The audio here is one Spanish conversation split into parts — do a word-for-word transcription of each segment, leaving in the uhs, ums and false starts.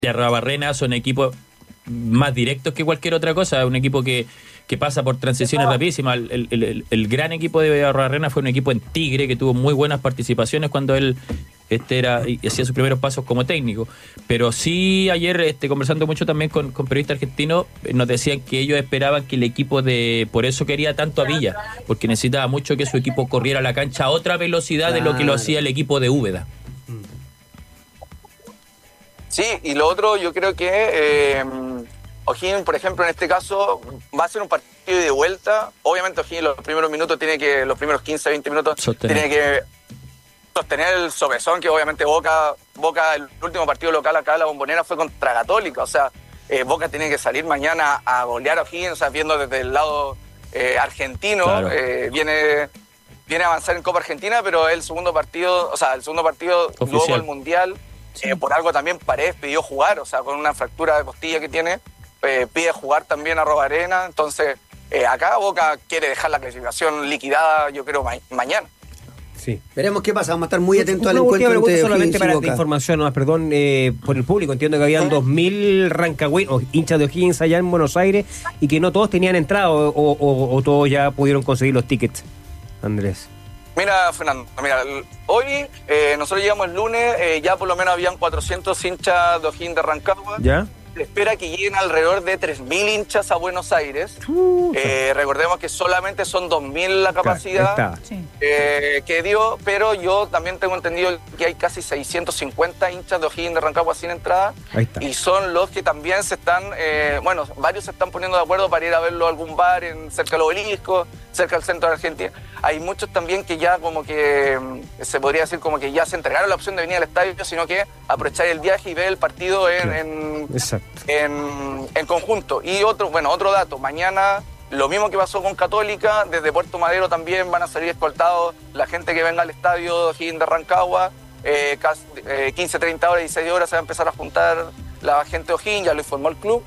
de Arruabarrena son equipos más directos que cualquier otra cosa, un equipo que, que pasa por transiciones rapidísimas. El, el, el, el gran equipo de Arruabarrena fue un equipo en Tigre que tuvo muy buenas participaciones cuando él este era y hacía sus primeros pasos como técnico. Pero sí, ayer este, conversando mucho también con, con periodistas argentinos, nos decían que ellos esperaban que el equipo de... Por eso quería tanto a Villa, porque necesitaba mucho que su equipo corriera la cancha a otra velocidad claro. de lo que lo hacía el equipo de Úbeda. Sí, y lo otro yo creo que eh, O'Higgins, por ejemplo, en este caso va a ser un partido de vuelta. Obviamente O'Higgins los primeros minutos tiene que, los primeros quince, veinte minutos sostener. tiene que sostener el sopesón que obviamente Boca, Boca el último partido local acá la Bombonera fue contra Católica, o sea, eh, Boca tiene que salir mañana a golear a O'Higgins, o sea, viendo desde el lado eh, argentino, claro. eh, viene, viene a avanzar en Copa Argentina, pero el segundo partido, o sea, el segundo partido Oficial. luego el Mundial. Sí. Eh, por algo también Paredes pidió jugar, o sea, con una fractura de costilla que tiene, eh, pide jugar también a Arruabarrena. Entonces, eh, acá Boca quiere dejar la clasificación liquidada, yo creo, ma- mañana. Sí. Veremos qué pasa, vamos a estar muy atentos al una encuentro pregunta entre solamente para Boca. de información, no, perdón, eh, por el público. Entiendo que habían dos mil rancagüinos, hinchas de O'Higgins allá en Buenos Aires, y que no todos tenían entrada o, o, o todos ya pudieron conseguir los tickets, Andrés. Mira, Fernando, mira, hoy eh, nosotros llegamos el lunes, eh, ya por lo menos habían cuatrocientos hinchas de O'Higgins de Rancagua. ¿Ya? Se espera que lleguen alrededor de tres mil hinchas a Buenos Aires. Eh, recordemos que solamente son dos mil la capacidad sí. eh, que dio, pero yo también tengo entendido que hay casi seiscientos cincuenta hinchas de O'Higgins de Rancagua sin entrada. Ahí está. Y son los que también se están, eh, bueno, varios se están poniendo de acuerdo para ir a verlo a algún bar en, cerca del Obelisco, cerca del centro de Argentina. Hay muchos también que ya como que, se podría decir como que ya se entregaron la opción de venir al estadio, sino que aprovechar el viaje y ver el partido en, Claro. en, Exacto. en, en conjunto. Y otro, bueno, otro dato, mañana lo mismo que pasó con Católica, desde Puerto Madero también van a salir escoltados la gente que venga al estadio de O'Higgins de Rancagua, eh, eh, quince, treinta horas, dieciséis horas se va a empezar a juntar la gente de O'Higgins, ya lo informó el club.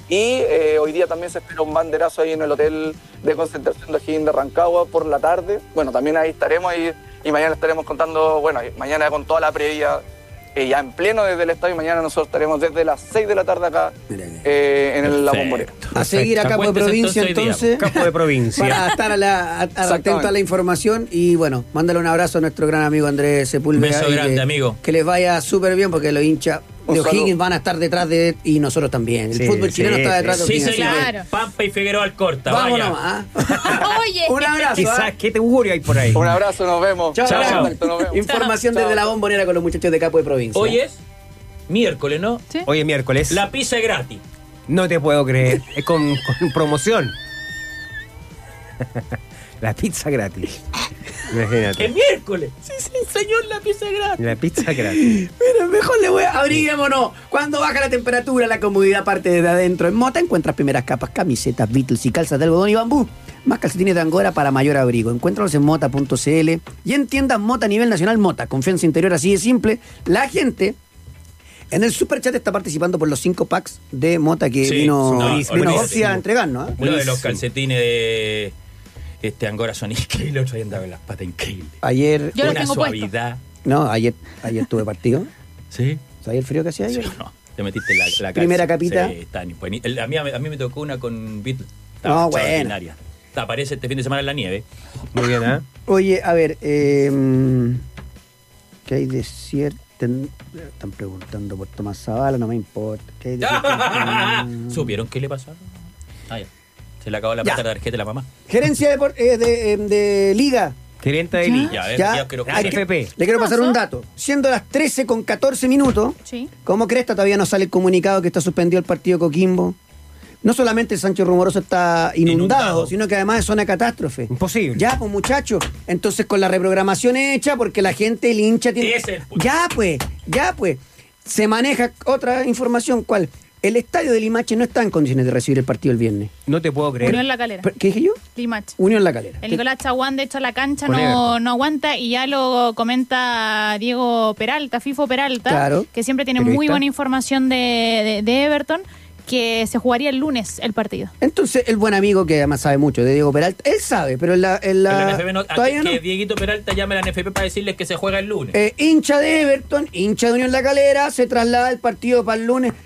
Y eh, hoy día también se espera un banderazo ahí en el hotel de concentración de O'Higgins de Rancagua por la tarde. Bueno, también ahí estaremos y, y mañana estaremos contando, bueno, mañana con toda la previa, eh, ya en pleno desde el estadio. Mañana nosotros estaremos desde las seis de la tarde acá eh, en el, la Bombonera. A seguir a Capo de Provincia entonces, Capo de Provincia. para estar a la, a, a, atento a la información. Y bueno, mándale un abrazo a nuestro gran amigo Andrés Sepúlveda. Beso grande, que, amigo. Que les vaya súper bien porque los hinchas de O'Higgins van a estar detrás de él y nosotros también. El Sí, fútbol sí, chileno está detrás de Sí, O'Higgins. señor. Claro. Pampa y Figueroa Alcorta. Vamos vaya. nomás. ¿ah? Oye. Un abrazo. Quizás, ¿ah? ¿qué te augurio hay por ahí? Un abrazo, nos vemos. Chao, Chao, chao. Perfecto, nos vemos. Información Chao. desde la Bombonera con los muchachos de Capo de Provincia. Hoy es miércoles, ¿no? ¿Sí? Hoy es miércoles. La pizza es gratis. No te puedo creer. Es con, con promoción. La pizza gratis. Imagínate. Es miércoles. Sí, sí, señor, la pizza es gratis. La pizza gratis. Pero mejor le voy a abriguémonos. Cuando baja la temperatura, la comodidad parte desde adentro. En Mota encuentras primeras capas, camisetas, Beatles y calzas de algodón y bambú. Más calcetines de Angora para mayor abrigo. Encuéntralos en mota punto c l y en tiendas Mota a nivel nacional. Mota, confianza interior así de simple. La gente en el superchat está participando por los cinco packs de Mota que Sí, vino, no, vino buenísimo. Orsi a entregarnos. ¿eh? Uno de los calcetines de este Angora son increíbles. El otro día andaba en las patas increíbles. Ayer, Yo lo Una tengo suavidad. no, ayer, ayer tuve partido. ¿Sí? ¿Sabía el frío que hacía ayer? Sí, no. Te metiste la, la Primera calza. capita. Sí, está ni- buení- el- a, mí, a mí me tocó una con Beatles. No, bueno. extraordinaria. Aparece este fin de semana en la nieve. Muy bien, ¿eh? Oye, a ver, eh, ¿qué hay de cierto? Están preguntando por Tomás Zavala, no me importa. ¿Qué hay de cierto? ¿Supieron qué le pasó? Ah, ya. Se le acabó la Ya. plata de la tarjeta de la mamá. Gerencia de, por- eh, de, eh, de Liga. Gerente de Ya. Liga. Ya, a ver, Ya, ya quiero hay F P. Le quiero ¿Qué pasar pasó? un dato. Siendo las trece con catorce minutos, Sí. como cresta todavía no sale el comunicado que está suspendido el partido Coquimbo. No solamente el Sancho Rumoroso está inundado, Inundado. sino que además es zona de catástrofe. Imposible. Ya, pues muchachos. Entonces con la reprogramación hecha, porque la gente, el hincha tiene... Ese es el punto. Ya, pues, ya, pues. Se maneja otra información, ¿cuál? El estadio de Limache no está en condiciones de recibir el partido el viernes. No te puedo creer. Unión La Calera. ¿Qué dije yo? Limache. Unión La Calera. El Nicolás Chaguán, de hecho, la cancha Con no, Everton. no aguanta y ya lo comenta Diego Peralta, Fifo Peralta, Claro. que siempre tiene Periodista. muy buena información de, de, de Everton, que se jugaría el lunes el partido. Entonces, el buen amigo que además sabe mucho de Diego Peralta, él sabe, pero en la, en la, En la N F P no, todavía que no. Dieguito Peralta llame a la N F P para decirles que se juega el lunes. Eh, hincha de Everton, hincha de Unión La Calera, se traslada el partido para el lunes.